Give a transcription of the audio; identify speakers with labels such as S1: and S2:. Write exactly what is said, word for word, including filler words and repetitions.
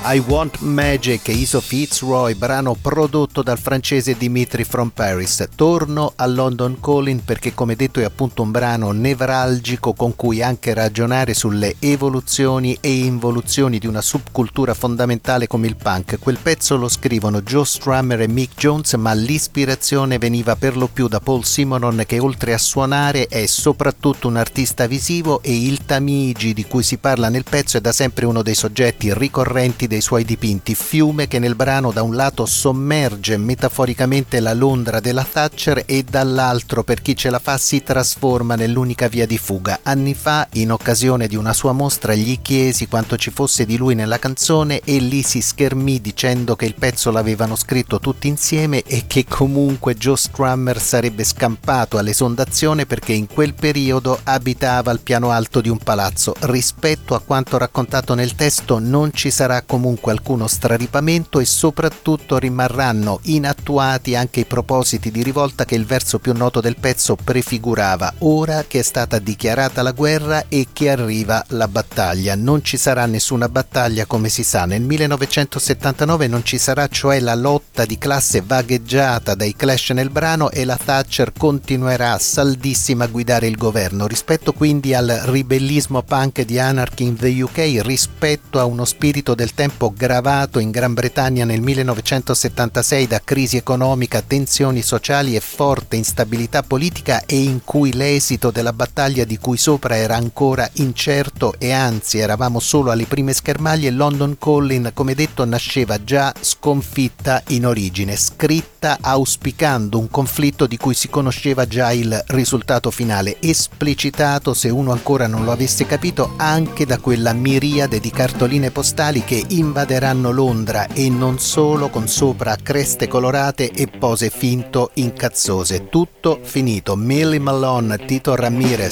S1: I Want Magic, Iso Fitzroy, brano prodotto dal francese Dimitri from Paris. Torno a London Calling perché, come detto, è appunto un brano nevralgico con cui anche ragionare sulle evoluzioni e involuzioni di una subcultura fondamentale come il punk. Quel pezzo lo scrivono Joe Strummer e Mick Jones, ma l'ispirazione veniva per lo più da Paul Simonon, che oltre a suonare è soprattutto un artista visivo, e il Tamigi di cui si parla nel pezzo è da sempre uno dei soggetti ricorrenti dei suoi dipinti, fiume che nel brano da un lato sommerge metaforicamente la Londra della Thatcher e dall'altro, per chi ce la fa, si trasforma nell'unica via di fuga. Anni fa, in occasione di una sua mostra, gli chiesi quanto ci fosse di lui nella canzone e lì si schermì dicendo che il pezzo l'avevano scritto tutti insieme e che comunque Joe Strummer sarebbe scampato all'esondazione perché in quel periodo abitava al piano alto di un palazzo. Rispetto a quanto raccontato nel testo non ci sarà comunque alcuno straripamento e soprattutto rimarranno inattuati anche i propositi di rivolta che il verso più noto del pezzo prefigurava, ora che è stata dichiarata la guerra e che arriva la battaglia. Non ci sarà nessuna battaglia, come si sa. Nel millenovecentosettantanove non ci sarà cioè la lotta di classe vagheggiata dai Clash nel brano e la Thatcher continuerà saldissima a guidare il governo. Rispetto quindi al ribellismo punk di Anarchy in the U K, rispetto a uno spirito del tempo gravato in Gran Bretagna nel millenovecentosettantasei da crisi economica, tensioni sociali e forte instabilità politica, e in cui l'esito della battaglia di cui sopra era ancora incerto e anzi eravamo solo alle prime schermaglie, London Calling, come detto, nasceva già sconfitta in origine, scritta auspicando un conflitto di cui si conosceva già il risultato finale, esplicitato, se uno ancora non lo avesse capito, anche da quella miriade di cartoline postali che invaderanno Londra, e non solo, con sopra creste colorate e pose finto incazzose. Tutto finito. Millie Malone, Tito Ramirez,